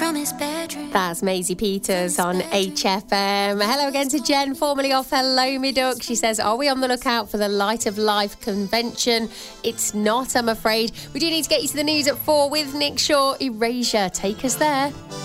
from his bedroom. That's Maisie Peters on HFM. Hello again to Jen, formerly off Hello Me Duck. She says, are we on the lookout for the Light of Life convention? It's not, I'm afraid. We do need to get you to the news at 4 with Nick Shaw. Erasure, take us there.